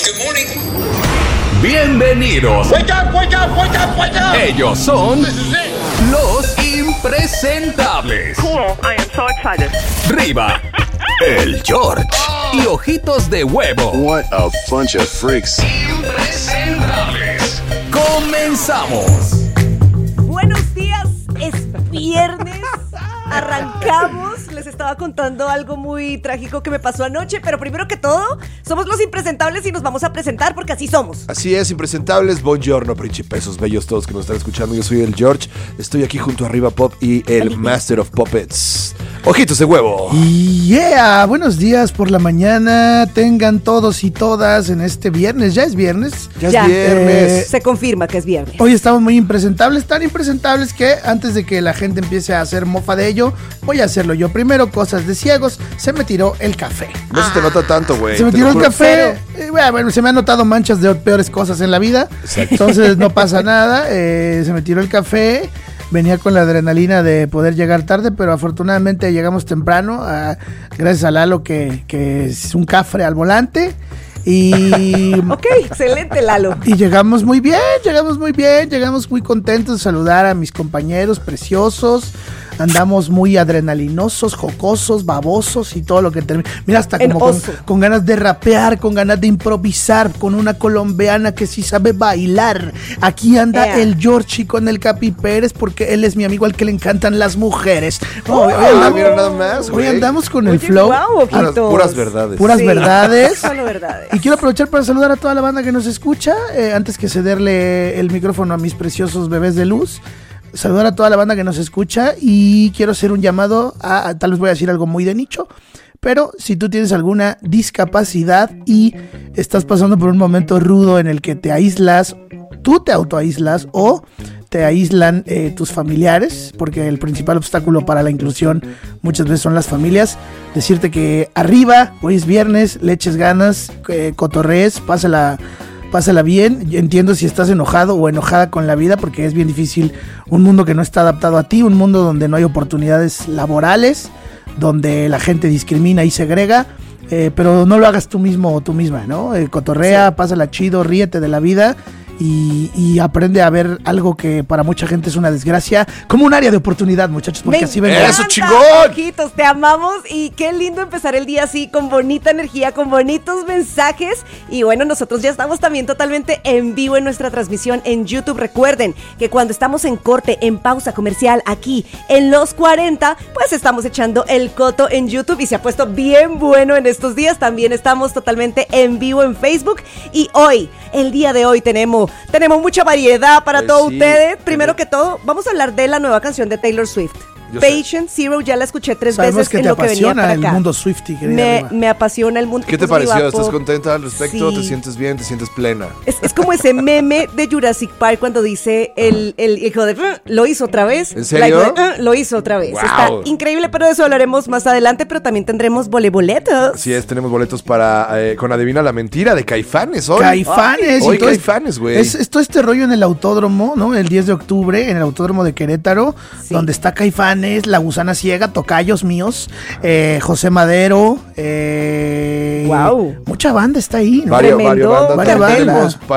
Good morning. Bienvenidos. Wake up, wake up, wake up, wake up. Ellos son los impresentables. Cool, I am so excited. Riva, el George y Ojitos de Huevo. What a bunch of freaks. Impresentables. Comenzamos. Buenos días, es viernes, arrancamos. Les estaba contando algo muy trágico que me pasó anoche, pero primero que todo, somos los impresentables y nos vamos a presentar porque así somos. Así es, impresentables, buongiorno, principesos, bellos todos que nos están escuchando. Yo soy el George, estoy aquí junto a Riva Pop y el Master of Puppets, Ojitos de Huevo. Yeah, buenos días por la mañana, tengan todos y todas en este viernes, ya es viernes. Ya es viernes. Se confirma que es viernes. Hoy estamos muy impresentables, tan impresentables que antes de que la gente empiece a hacer mofa de ello, voy a hacerlo yo. Primero, cosas de ciegos, se me tiró el café. No se te nota tanto, güey. Se me tiró el café. Cero. Bueno, se me han notado manchas de peores cosas en la vida. Exacto. Entonces no pasa nada. Se me tiró el café. Venía con la adrenalina de poder llegar tarde, pero afortunadamente llegamos temprano. Gracias a Lalo que es un cafre al volante. Y Ok, excelente, Lalo. y llegamos muy contentos de saludar a mis compañeros preciosos. Andamos muy adrenalinosos, jocosos, babosos y todo lo que termina. Mira, hasta En como oso. con ganas de rapear, con ganas de improvisar, con una colombiana que sí sabe bailar. Aquí anda Ea. el Georgie con el Capi Pérez porque él es mi amigo al que le encantan las mujeres. Hoy Mira nada más, hoy güey. andamos con el Oye, flow. guau, ojitos. Puras verdades. Puras Sí, verdades. Solo verdades. Y quiero aprovechar para saludar a toda la banda que nos escucha, antes que cederle el micrófono a mis preciosos bebés de luz. Saludar a toda la banda que nos escucha y quiero hacer un llamado tal vez voy a decir algo muy de nicho, pero si tú tienes alguna discapacidad y estás pasando por un momento rudo en el que te aíslas, tú te autoaíslas o te aíslan tus familiares, porque el principal obstáculo para la inclusión muchas veces son las familias, decirte que arriba, hoy es viernes, le eches ganas, cotorrees, pásala bien. Yo entiendo si estás enojado o enojada con la vida, porque es bien difícil un mundo que no está adaptado a ti, un mundo donde no hay oportunidades laborales, donde la gente discrimina y segrega, pero no lo hagas tú mismo o tú misma, ¿no? Cotorrea, sí. Pásala chido, ríete de la vida y aprende a ver algo que para mucha gente es una desgracia, como un área de oportunidad, muchachos, porque Me así ven. ¡Eso, encanta, chingón! Ojitos, te amamos y qué lindo empezar el día así, con bonita energía, con bonitos mensajes. Y bueno, nosotros ya estamos también totalmente en vivo en nuestra transmisión en YouTube. Recuerden que cuando estamos en corte, en pausa comercial, aquí en Los 40, pues estamos echando el coto en YouTube y se ha puesto bien bueno en estos días. También estamos totalmente en vivo en Facebook y hoy, el día de hoy, tenemos mucha variedad para Pues todos sí, ustedes. Primero que todo, vamos a hablar de la nueva canción de Taylor Swift. Yo sé. Patient Zero, ya la escuché 3 Sabemos veces que en te lo que venía para apasiona el acá. mundo Swiftie, querida Riva. Me apasiona el mundo. ¿Qué te Pues, Riva pareció? Pop. ¿Estás contenta al respecto? Sí. ¿Te sientes bien? ¿Te sientes plena? Es como ese meme de Jurassic Park cuando dice el hijo de lo hizo otra vez. ¿En serio? La hijo de, lo hizo otra vez. Wow. Está increíble, pero de eso hablaremos más adelante, pero también tendremos boletos. Así es, tenemos boletos para con Adivina la Mentira de Caifanes hoy. Caifanes. Hoy y todo Caifanes, güey. Es todo este rollo en el autódromo, ¿no? El 10 de octubre, en el autódromo de Querétaro, Sí. donde está Caifanes, La Gusana Ciega, tocayos míos, José Madero, Guau. mucha banda está ahí, ¿no? Varias Tremendo bandas. Varias También bandas. tenemos